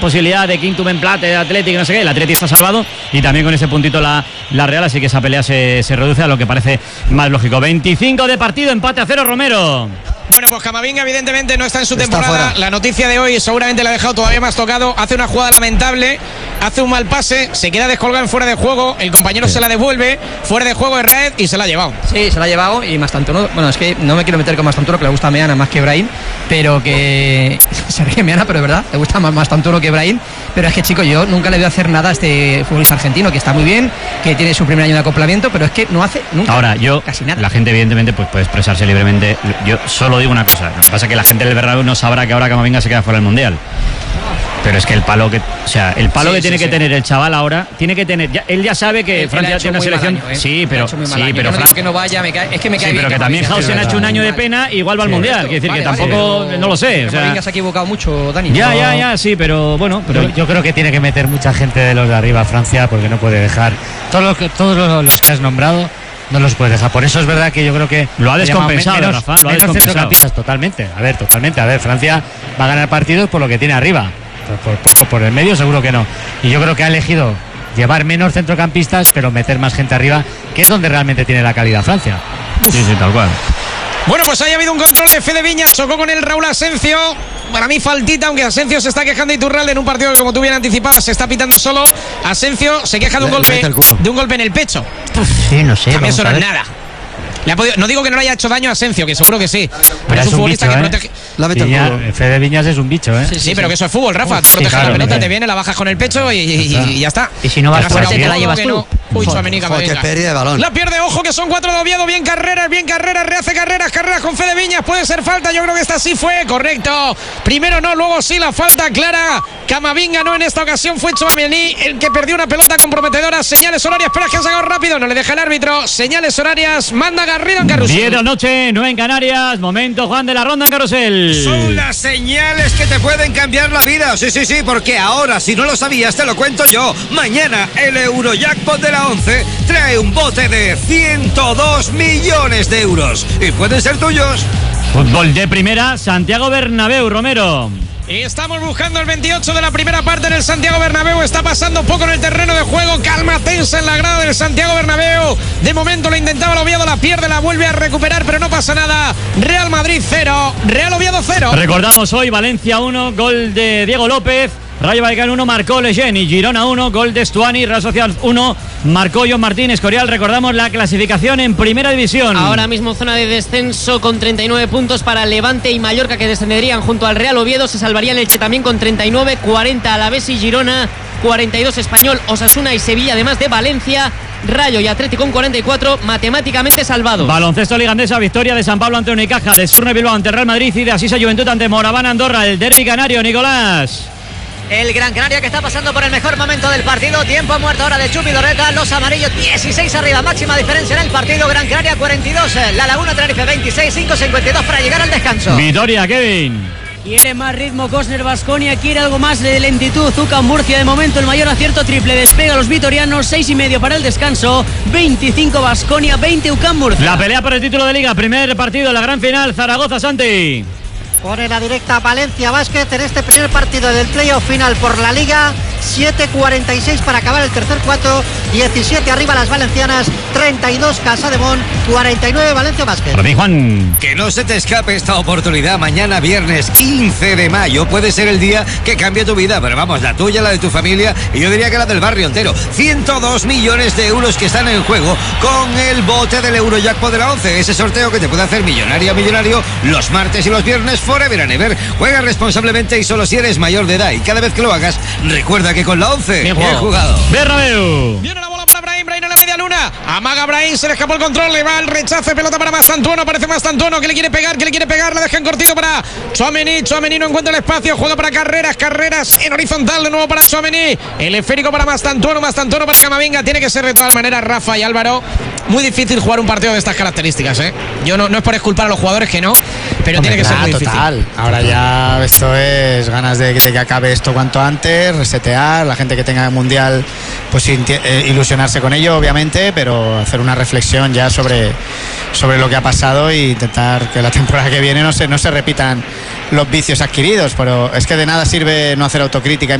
posibilidad de quintum empate de Atleti, no sé qué, el Atleti está salvado y también con ese puntito la Real, así que esa pelea se reduce a lo que parece más lógico. 25 de partido, empate a 0, Romero. Bueno, pues Camavinga evidentemente no está en su temporada. La noticia de hoy seguramente la ha dejado todavía más tocado. Hace una jugada lamentable, hace un mal pase, se queda descolgado en fuera de juego, el compañero se la devuelve, fuera de juego de Red y se la ha llevado. Sí, se la ha llevado y Mastantuono, bueno, es que no me quiero meter con Mastantuono, que le gusta a Meana más que Brahim, pero que se ríe Meana, pero es verdad, le gusta más Mastantuono que Brahim, pero es que, chico, yo nunca le voy a hacer nada a este futbolista argentino, que está muy bien, que tiene su primer año de acoplamiento, pero es que no hace nunca ahora, casi nada. La gente evidentemente pues puede expresarse libremente. Yo solo digo una cosa, lo que pasa es que la gente del Bernabéu no sabrá que ahora Camavinga se queda fuera del Mundial. Pero es que el palo que tiene que tener el chaval ahora, tiene que tener, él ya sabe que Francia tiene una selección, sí, pero no digo que no vaya, es que me cae bien, pero que también Hausen ha hecho un año de pena, igual va al Mundial, quiere decir que tampoco, no lo sé, Camavinga se ha equivocado mucho, Dani. Ya, sí, pero bueno, yo creo que tiene que meter mucha gente de los de arriba a Francia, porque no puede dejar todos los que has nombrado. No los puede dejar. Por eso es verdad que yo creo que lo ha descompensado, Rafa. Lo ha descompensado. Centrocampistas, totalmente. A ver, Francia va a ganar partidos por lo que tiene arriba. Por poco, por el medio seguro que no. Y yo creo que ha elegido llevar menos centrocampistas, pero meter más gente arriba, que es donde realmente tiene la calidad Francia. Sí, tal cual. Bueno, pues haya habido un control de Fede Viñas, chocó con el Raúl Asencio. Para mí faltita, aunque Asencio se está quejando de Iturralde en un partido que, como tú bien anticipabas, se está pitando solo. Asencio se queja de un golpe en el pecho. Sí, no sé. También eso no es nada. No digo que no le haya hecho daño a Asencio, que seguro que sí, pero es un futbolista bicho, que protege. Fede Viñas es un bicho, ¿eh? Sí, pero que eso es fútbol, Rafa. Tú proteges la pelota, te viene, la bajas con el pecho y ya está. Y si no vas fuerte, te la llevas tú. Uy, Tchouaméni, Camavinga. La pierde, ojo, que son 4 de Oviedo. Bien carreras, rehace carreras con Fede Viñas. Puede ser falta, yo creo que esta sí fue, correcto. Primero no, luego sí, la falta clara. Camavinga no, en esta ocasión fue Tchouaméni el que perdió una pelota comprometedora. Señales horarias, espera que han sacado rápido, no le deja el árbitro. Señales horarias, manda Garrido en carrusel. 10 de la noche, 9 en Canarias. Momento, Juan, de la ronda en carrusel. Son las señales que te pueden cambiar la vida. Sí, porque ahora, si no lo sabías, te lo cuento yo. Mañana el Eurojackpot de la 11 trae un bote de 102 millones de euros y pueden ser tuyos. Fútbol de primera, Santiago Bernabéu, Romero. Y estamos buscando el 28 de la primera parte en el Santiago Bernabéu. Está pasando poco en el terreno de juego. Calma tensa en la grada del Santiago Bernabéu. De momento lo intentaba el Oviedo, la pierde, la vuelve a recuperar, pero no pasa nada. Real Madrid 0, Real Oviedo 0. Recordamos hoy Valencia 1, gol de Diego López. Rayo Vallecano 1, marcó Leyen, y Girona 1, gol de Stuani. Real Sociedad 1, marcó John Martín Escorial. Recordamos la clasificación en Primera División. Ahora mismo zona de descenso con 39 puntos para Levante y Mallorca, que descenderían junto al Real Oviedo. Se salvarían Elche también con 39, 40 Alavés y Girona, 42 Español, Osasuna y Sevilla, además de Valencia, Rayo y Atlético con 44, matemáticamente salvados. Baloncesto Liga Andesa, victoria de San Pablo ante Unicaja, de Surne Bilbao ante Real Madrid y de Asisa Juventud ante Moraván Andorra. El derbi canario, Nicolás. El Gran Canaria, que está pasando por el mejor momento del partido. Tiempo muerto ahora de Chupi Dorreta. Los amarillos 16 arriba, máxima diferencia en el partido. Gran Canaria 42, La Laguna Tenerife 26, 5:52 para llegar al descanso. Vitoria, Kevin. Quiere más ritmo Cosner Baskonia, quiere algo más de lentitud UCAM Murcia. De momento el mayor acierto, triple despega los vitorianos, 6:30 para el descanso, 25 Baskonia, 20 UCAM Murcia. La pelea por el título de Liga, primer partido de la gran final, Zaragoza, Santi. Pone la directa Valencia Basket en este primer partido del playoff final por la Liga. 7:46 para acabar el tercer cuarto. 17 arriba las valencianas, 32 Casademón, 49 Valencia Basket. Para ti, Juan. Que no se te escape esta oportunidad. Mañana viernes 15 de mayo puede ser el día que cambie tu vida, pero vamos, la tuya, la de tu familia y yo diría que la del barrio entero. 102 millones de euros que están en juego con el bote del Eurojackpot de la 11. Ese sorteo que te puede hacer millonario los martes y los viernes forever and ever. Juega responsablemente y solo si eres mayor de edad, y cada vez que lo hagas recuerda que con la 11 bien jugado. Bernabéu. Viene la bola para Brahim en la media luna. Amaga Brahim, se le escapó el control, le va el rechace, pelota para Mastantuono, parece Mastantuono que le quiere pegar, la dejan cortito para Tchouaméni no encuentra el espacio, juega para Carreras en horizontal de nuevo para Tchouaméni, el esférico para Mastantuono para Camavinga. Tiene que ser de todas maneras, Rafa y Álvaro, muy difícil jugar un partido de estas características, Yo no es por exculpar a los jugadores, que no, pero tiene que ser muy difícil. Ahora ya esto es ganas de que acabe esto cuanto antes, resetear, la gente que tenga el Mundial pues ilusionarse con ello, obviamente, pero hacer una reflexión ya sobre lo que ha pasado e intentar que la temporada que viene no se repitan los vicios adquiridos. Pero es que de nada sirve no hacer autocrítica